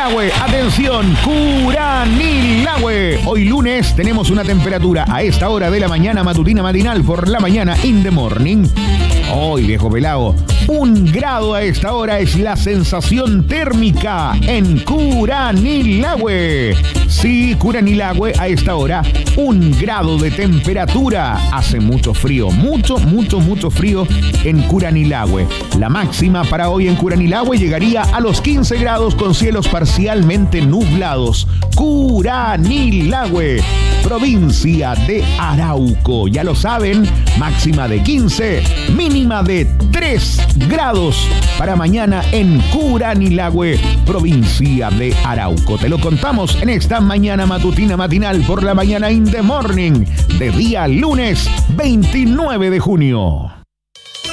Curanilahue. Atención, Curanilahue. Hoy lunes tenemos una temperatura a esta hora de la mañana matutina matinal por la mañana in the morning. Hoy, viejo pelado, 1 grado a esta hora es la sensación térmica en Curanilahue. Sí, Curanilahue a esta hora, 1 grado de temperatura. Hace mucho frío, mucho frío en Curanilahue. La máxima para hoy en Curanilahue llegaría a los 15 grados con cielos parcialmente nublados. Curanilahue, provincia de Arauco. Ya lo saben, máxima de 15, mínima de 3 grados para mañana en Curanilahue, provincia de Arauco. Te lo contamos en esta mañana matutina matinal por la mañana in the morning de día lunes 29 de junio.